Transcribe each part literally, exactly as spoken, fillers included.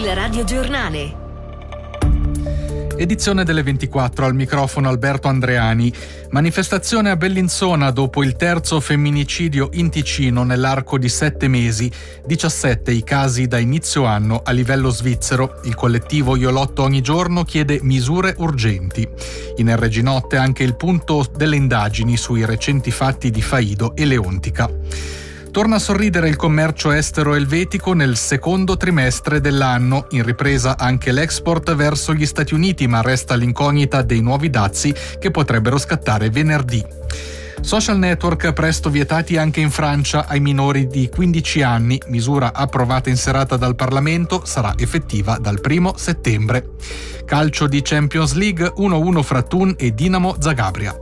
Il radiogiornale. Edizione delle ventiquattro, al microfono Alberto Andreani. Manifestazione a Bellinzona dopo il terzo femminicidio in Ticino nell'arco di sette mesi. diciassette i casi da inizio anno a livello svizzero. Il collettivo Io Lotto Ogni Giorno chiede misure urgenti. In R G Notte anche il punto delle indagini sui recenti fatti di Faido e Leontica. Torna a sorridere il commercio estero elvetico nel secondo trimestre dell'anno, in ripresa anche l'export verso gli Stati Uniti, ma resta l'incognita dei nuovi dazi che potrebbero scattare venerdì. Social network presto vietati anche in Francia ai minori di quindici anni, misura approvata in serata dal Parlamento, sarà effettiva dal primo settembre. Calcio di Champions League, uno a uno fra Thun e Dinamo Zagabria.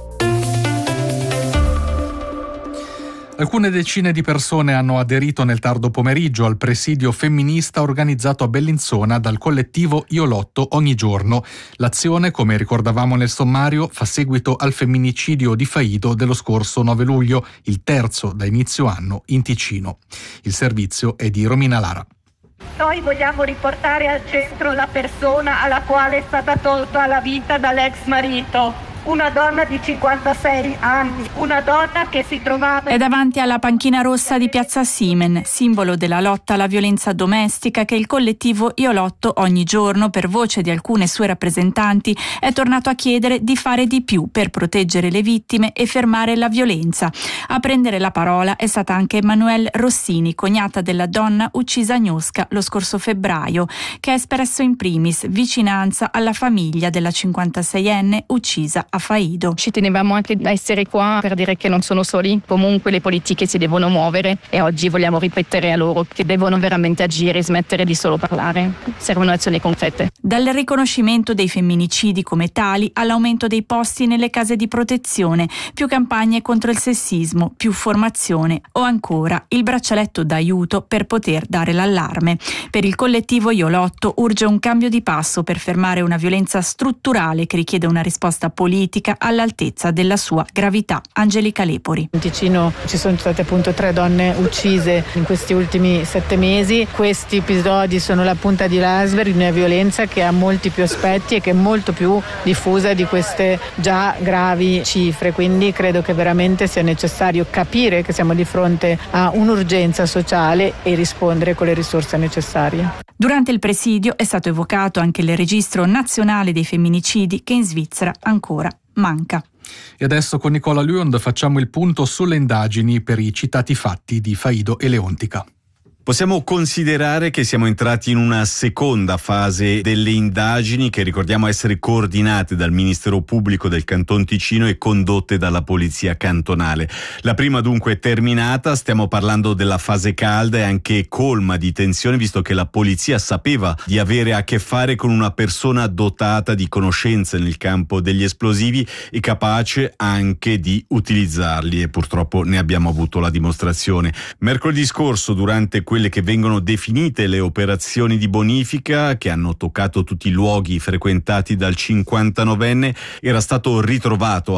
Alcune decine di persone hanno aderito nel tardo pomeriggio al presidio femminista organizzato a Bellinzona dal collettivo Io Lotto Ogni Giorno. L'azione, come ricordavamo nel sommario, fa seguito al femminicidio di Faido dello scorso nove luglio, il terzo da inizio anno in Ticino. Il servizio è di Romina Lara. Noi vogliamo riportare al centro la persona alla quale è stata tolta la vita dall'ex marito. Una donna di cinquantasei anni, una donna che si trovava... È davanti alla panchina rossa di Piazza Simen, simbolo della lotta alla violenza domestica che il collettivo Io Lotto Ogni Giorno, per voce di alcune sue rappresentanti, è tornato a chiedere di fare di più per proteggere le vittime e fermare la violenza. A prendere la parola è stata anche Emanuelle Rossini, cognata della donna uccisa a Gnosca lo scorso febbraio, che ha espresso in primis vicinanza alla famiglia della cinquantaseienne uccisa a Faido. Ci tenevamo anche a essere qua per dire che non sono soli, comunque le politiche si devono muovere e oggi vogliamo ripetere a loro che devono veramente agire e smettere di solo parlare. Servono azioni concrete. Dal riconoscimento dei femminicidi come tali all'aumento dei posti nelle case di protezione, più campagne contro il sessismo, più formazione o ancora il braccialetto d'aiuto per poter dare l'allarme. Per il collettivo Io Lotto urge un cambio di passo per fermare una violenza strutturale che richiede una risposta politica all'altezza della sua gravità. Angelica Lepori. In Ticino ci sono state appunto tre donne uccise in questi ultimi sette mesi. Questi episodi sono la punta di l'iceberg di una violenza che ha molti più aspetti e che è molto più diffusa di queste già gravi cifre, quindi credo che veramente sia necessario capire che siamo di fronte a un'urgenza sociale e rispondere con le risorse necessarie. Durante il presidio è stato evocato anche il registro nazionale dei femminicidi che in Svizzera ancora manca. E adesso con Nicola Luond facciamo il punto sulle indagini per i citati fatti di Faido e Leontica. Possiamo considerare che siamo entrati in una seconda fase delle indagini che ricordiamo essere coordinate dal Ministero Pubblico del Canton Ticino e condotte dalla Polizia Cantonale. La prima dunque è terminata, stiamo parlando della fase calda e anche colma di tensione, visto che la polizia sapeva di avere a che fare con una persona dotata di conoscenze nel campo degli esplosivi e capace anche di utilizzarli, e purtroppo ne abbiamo avuto la dimostrazione. Mercoledì scorso, durante quelle che vengono definite le operazioni di bonifica che hanno toccato tutti i luoghi frequentati dal cinquantanovenne, era stato ritrovato